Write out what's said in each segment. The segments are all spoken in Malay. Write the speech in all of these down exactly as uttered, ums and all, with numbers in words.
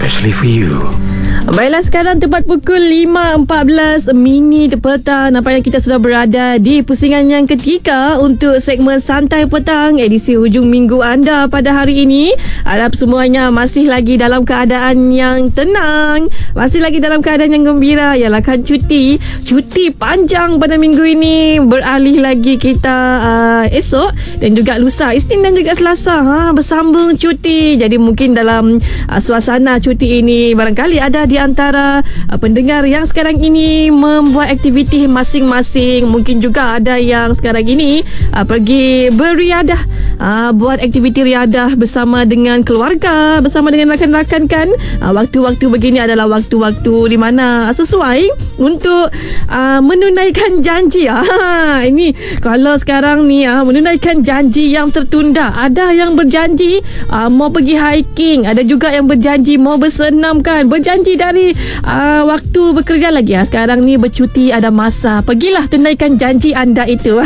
especially for you. Baiklah, sekarang tepat pukul lima empat belas minit petang. Nampaknya kita sudah berada di pusingan yang ketiga untuk segmen Santai Petang edisi hujung minggu anda pada hari ini. Harap semuanya masih lagi dalam keadaan yang tenang, masih lagi dalam keadaan yang gembira. Yalah kan cuti Cuti panjang pada minggu ini. Beralih lagi kita uh, esok dan juga lusa, Isnin dan juga Selasa, ha, bersambung cuti. Jadi mungkin dalam uh, suasana cuti ini barangkali ada di antara uh, pendengar yang sekarang ini membuat aktiviti masing-masing. Mungkin juga ada yang sekarang ini uh, pergi beriadah, uh, buat aktiviti riadah bersama dengan keluarga, bersama dengan rakan-rakan kan. Uh, waktu-waktu begini adalah waktu-waktu di mana sesuai untuk uh, menunaikan janji. Ha, ini kalau sekarang ni uh, menunaikan janji yang tertunda. Ada yang berjanji uh, mau pergi hiking, ada juga yang berjanji mau bersenam kan, berjanji dari uh, waktu bekerja lagi. Ha, sekarang ni bercuti, ada masa. Pergilah tunaikan janji anda itu.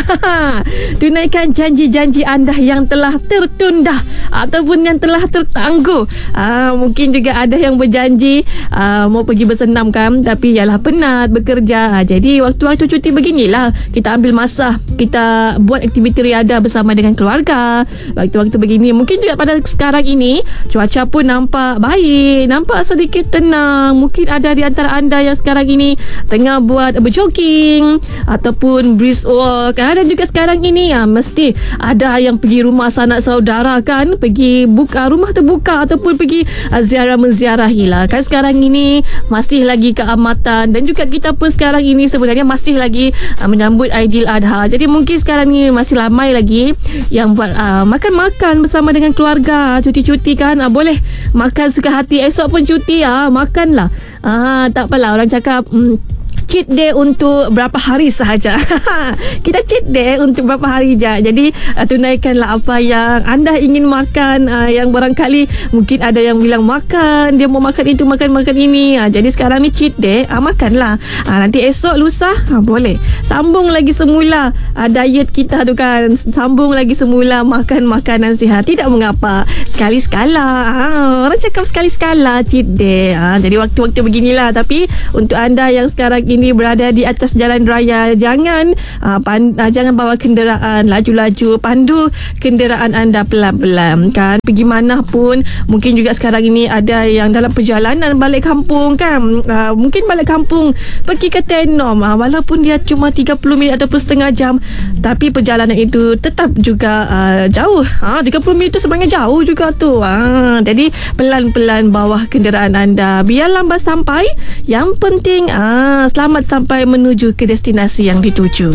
Tunaikan janji-janji anda yang telah tertunda ataupun yang telah tertangguh. Uh, mungkin juga ada yang berjanji uh, mau pergi bersenam kan, tapi ialah penat bekerja. Uh, jadi waktu-waktu cuti beginilah kita ambil masa, kita buat aktiviti riadah bersama dengan keluarga. Waktu-waktu begini mungkin juga pada sekarang ini cuaca pun nampak baik, nampak sedikit tenang. Mungkin ada di antara anda yang sekarang ini tengah buat berjogging ataupun brisk walk. Dan juga sekarang ini ya, mesti ada yang pergi rumah sanak saudara kan, pergi buka rumah terbuka ataupun pergi uh, ziarah menziarahi lah kan. Sekarang ini masih lagi keamatan dan juga kita pun sekarang ini sebenarnya masih lagi uh, menyambut Aidiladha. Jadi mungkin sekarang ni masih ramai lagi yang buat uh, makan-makan bersama dengan keluarga. Cuti-cuti kan, uh, boleh makan suka hati. Esok pun cuti, uh, makanlah. Ah, tak apalah, orang cakap mm, cheat day untuk berapa hari sahaja. Kita cheat day untuk berapa hari je. Jadi uh, tunaikanlah apa yang anda ingin makan. uh, Yang barangkali mungkin ada yang bilang makan, dia mau makan itu, makan-makan ini. uh, Jadi sekarang ni cheat day, uh, makanlah. uh, Nanti esok lusa uh, boleh sambung lagi semula uh, diet kita tu kan. Sambung lagi semula makan makanan sihat. Tidak mengapa, sekali-sekala. uh, Orang cakap sekali-sekala cheat day. uh, Jadi waktu-waktu beginilah. Tapi untuk anda yang sekarang ini berada di atas jalan raya, jangan uh, pan, uh, jangan bawa kenderaan laju-laju, pandu kenderaan anda pelan-pelan kan. Pergi mana pun, mungkin juga sekarang ini ada yang dalam perjalanan balik kampung kan. uh, Mungkin balik kampung pergi ke Tenom, uh, walaupun dia cuma tiga puluh minit ataupun setengah jam, tapi perjalanan itu tetap juga uh, jauh. uh, tiga puluh minit itu sebenarnya jauh juga tu. uh, Jadi pelan-pelan bawa kenderaan anda, biar lambat sampai. Yang penting uh, selamat sampai menuju ke destinasi yang dituju.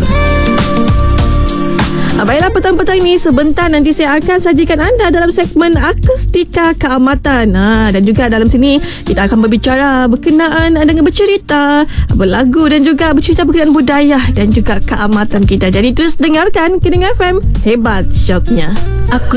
Baiklah, petang-petang ni sebentar nanti saya akan sajikan anda dalam segmen Akustika Keamatan. Ha, dan juga dalam sini kita akan berbicara berkenaan dengan bercerita, berlagu dan juga bercerita berkenaan budaya dan juga keamatan kita. Jadi terus dengarkan Kedengar F M, hebat syoknya. Aku